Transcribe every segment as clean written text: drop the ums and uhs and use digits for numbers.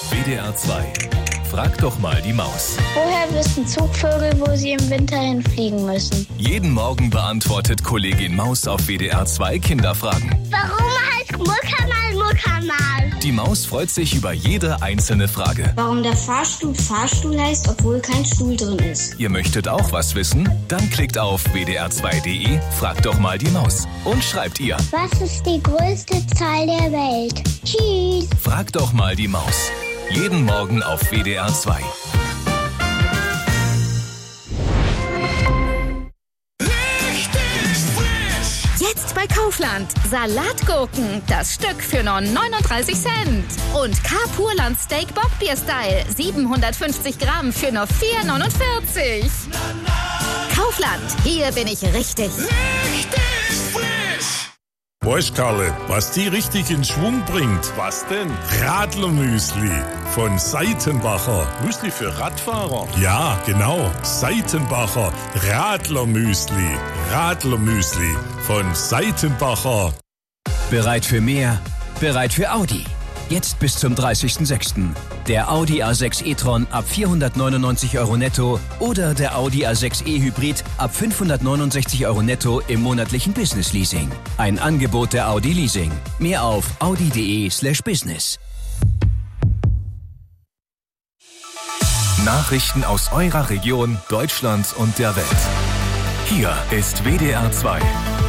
WDR 2. Frag doch mal die Maus. Woher wissen Zugvögel, wo sie im Winter hinfliegen müssen? Jeden Morgen beantwortet Kollegin Maus auf WDR 2 Kinderfragen. Warum heißt Muckamal Muckamal? Die Maus freut sich über jede einzelne Frage. Warum der Fahrstuhl Fahrstuhl heißt, obwohl kein Stuhl drin ist. Ihr möchtet auch was wissen? Dann klickt auf wdr2.de, fragt doch mal die Maus und schreibt ihr. Was ist die größte Zahl der Welt? Tschüss. Fragt doch mal die Maus. Jeden Morgen auf WDR 2. Jetzt bei Kaufland. Salatgurken, das Stück für nur 39 Cent. Und K-Purland Steak Bockbier Style, 750 Gramm für nur 4,49. Kaufland, hier bin ich richtig. Weißt Karle, was die richtig in Schwung bringt? Was denn? Radlermüsli von Seitenbacher. Müsli für Radfahrer? Ja, genau. Seitenbacher Radlermüsli. Radlermüsli von Seitenbacher. Bereit für mehr? Bereit für Audi. Jetzt bis zum 30.06. Der Audi A6 e-tron ab 499 € netto oder der Audi A6 e-Hybrid ab 569 € netto im monatlichen Business-Leasing. Ein Angebot der Audi Leasing. Mehr auf audi.de/business. Nachrichten aus eurer Region, Deutschlands und der Welt. Hier ist WDR 2.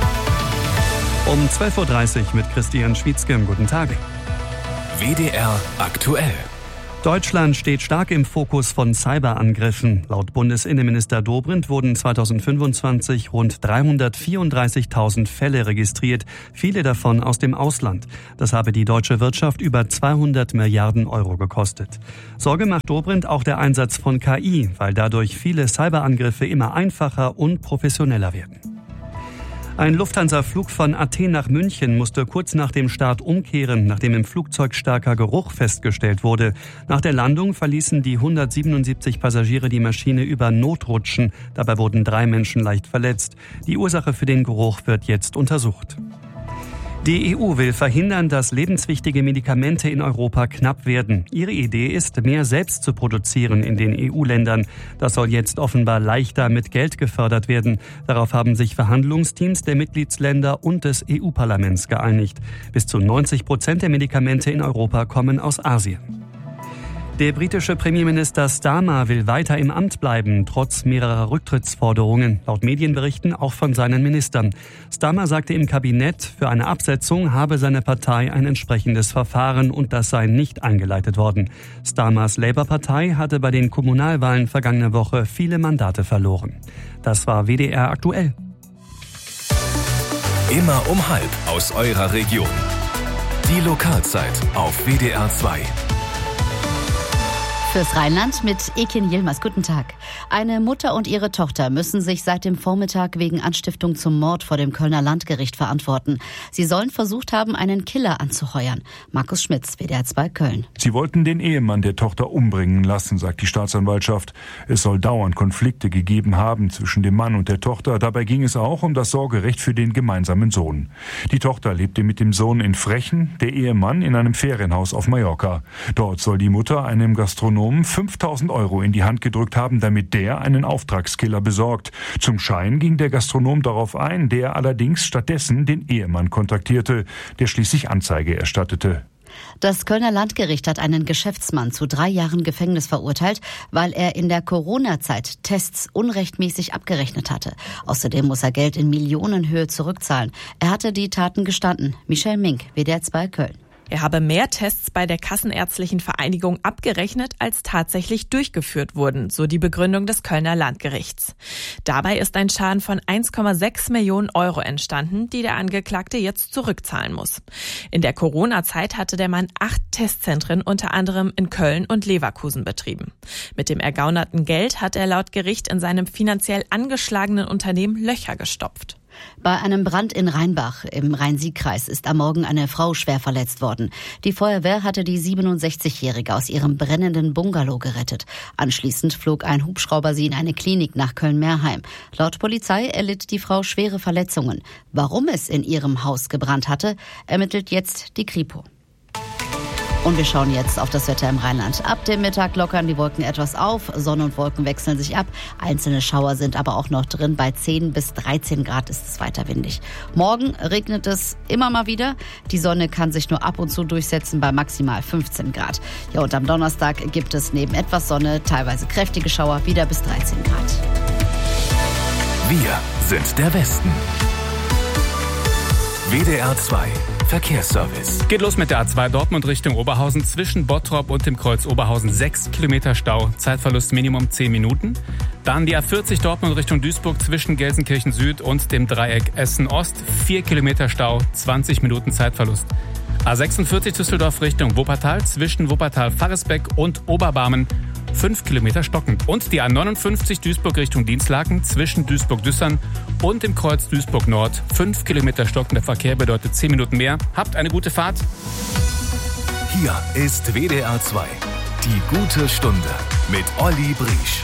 Um 12.30 Uhr mit Christian Schwietzke. Guten Tag. WDR aktuell. Deutschland steht stark im Fokus von Cyberangriffen. Laut Bundesinnenminister Dobrindt wurden 2025 rund 334.000 Fälle registriert, viele davon aus dem Ausland. Das habe die deutsche Wirtschaft über 200 Milliarden € gekostet. Sorge macht Dobrindt auch der Einsatz von KI, weil dadurch viele Cyberangriffe immer einfacher und professioneller werden. Ein Lufthansa-Flug von Athen nach München musste kurz nach dem Start umkehren, nachdem im Flugzeug starker Geruch festgestellt wurde. Nach der Landung verließen die 177 Passagiere die Maschine über Notrutschen. Dabei wurden 3 Menschen leicht verletzt. Die Ursache für den Geruch wird jetzt untersucht. Die EU will verhindern, dass lebenswichtige Medikamente in Europa knapp werden. Ihre Idee ist, mehr selbst zu produzieren in den EU-Ländern. Das soll jetzt offenbar leichter mit Geld gefördert werden. Darauf haben sich Verhandlungsteams der Mitgliedsländer und des EU-Parlaments geeinigt. Bis zu 90% der Medikamente in Europa kommen aus Asien. Der britische Premierminister Starmer will weiter im Amt bleiben, trotz mehrerer Rücktrittsforderungen, laut Medienberichten auch von seinen Ministern. Starmer sagte im Kabinett, für eine Absetzung habe seine Partei ein entsprechendes Verfahren und das sei nicht eingeleitet worden. Starmers Labour-Partei hatte bei den Kommunalwahlen vergangene Woche viele Mandate verloren. Das war WDR aktuell. Immer um 12:30 aus eurer Region. Die Lokalzeit auf WDR 2. Fürs Rheinland mit Ekin Yilmaz. Guten Tag. Eine Mutter und ihre Tochter müssen sich seit dem Vormittag wegen Anstiftung zum Mord vor dem Kölner Landgericht verantworten. Sie sollen versucht haben, einen Killer anzuheuern. Markus Schmitz, WDR 2 Köln. Sie wollten den Ehemann der Tochter umbringen lassen, sagt die Staatsanwaltschaft. Es soll dauernd Konflikte gegeben haben zwischen dem Mann und der Tochter. Dabei ging es auch um das Sorgerecht für den gemeinsamen Sohn. Die Tochter lebte mit dem Sohn in Frechen, der Ehemann in einem Ferienhaus auf Mallorca. Dort soll die Mutter einem Gastronomen 5.000 € in die Hand gedrückt haben, damit der einen Auftragskiller besorgt. Zum Schein ging der Gastronom darauf ein, der allerdings stattdessen den Ehemann kontaktierte, der schließlich Anzeige erstattete. Das Kölner Landgericht hat einen Geschäftsmann zu 3 Jahren Gefängnis verurteilt, weil er in der Corona-Zeit Tests unrechtmäßig abgerechnet hatte. Außerdem muss er Geld in Millionenhöhe zurückzahlen. Er hatte die Taten gestanden. Michelle Mink, WDR 2 Köln. Er habe mehr Tests bei der Kassenärztlichen Vereinigung abgerechnet, als tatsächlich durchgeführt wurden, so die Begründung des Kölner Landgerichts. Dabei ist ein Schaden von 1,6 Millionen € entstanden, die der Angeklagte jetzt zurückzahlen muss. In der Corona-Zeit hatte der Mann 8 Testzentren unter anderem in Köln und Leverkusen betrieben. Mit dem ergaunerten Geld hat er laut Gericht in seinem finanziell angeschlagenen Unternehmen Löcher gestopft. Bei einem Brand in Rheinbach im Rhein-Sieg-Kreis ist am Morgen eine Frau schwer verletzt worden. Die Feuerwehr hatte die 67-Jährige aus ihrem brennenden Bungalow gerettet. Anschließend flog ein Hubschrauber sie in eine Klinik nach Köln-Merheim. Laut Polizei erlitt die Frau schwere Verletzungen. Warum es in ihrem Haus gebrannt hatte, ermittelt jetzt die Kripo. Und wir schauen jetzt auf das Wetter im Rheinland. Ab dem Mittag lockern die Wolken etwas auf. Sonne und Wolken wechseln sich ab. Einzelne Schauer sind aber auch noch drin. Bei 10 bis 13 Grad ist es weiter windig. Morgen regnet es immer mal wieder. Die Sonne kann sich nur ab und zu durchsetzen bei maximal 15 Grad. Ja, und am Donnerstag gibt es neben etwas Sonne teilweise kräftige Schauer wieder bis 13 Grad. Wir sind der Westen. WDR 2 Verkehrsservice. Geht los mit der A2 Dortmund Richtung Oberhausen. Zwischen Bottrop und dem Kreuz Oberhausen 6 Kilometer Stau. Zeitverlust Minimum 10 Minuten. Dann die A40 Dortmund Richtung Duisburg zwischen Gelsenkirchen Süd und dem Dreieck Essen Ost. 4 Kilometer Stau, 20 Minuten Zeitverlust. A46 Düsseldorf Richtung Wuppertal zwischen Wuppertal-Varresbeck und Oberbarmen 5 Kilometer stockend. Und die A59 Duisburg Richtung Dinslaken zwischen Duisburg-Düssern und dem Kreuz Duisburg Nord 5 Kilometer stockender Verkehr bedeutet 10 Minuten mehr. Habt eine gute Fahrt. Hier ist WDR 2. Die gute Stunde mit Olli Briesch.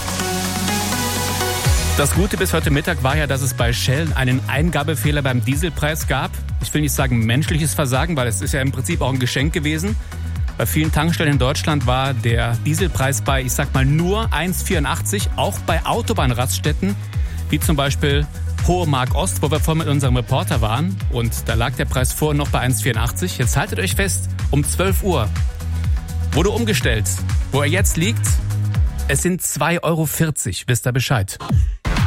Das Gute bis heute Mittag war ja, dass es bei Shell einen Eingabefehler beim Dieselpreis gab. Ich will nicht sagen menschliches Versagen, weil es ist ja im Prinzip auch ein Geschenk gewesen. Bei vielen Tankstellen in Deutschland war der Dieselpreis bei, ich sag mal, nur 1,84, auch bei Autobahnraststätten, wie zum Beispiel Hohe Mark Ost, wo wir vorhin mit unserem Reporter waren. Und da lag der Preis vorher noch bei 1,84. Jetzt haltet euch fest, um 12 Uhr wurde umgestellt. Wo er jetzt liegt, es sind 2,40 €. Wisst ihr Bescheid?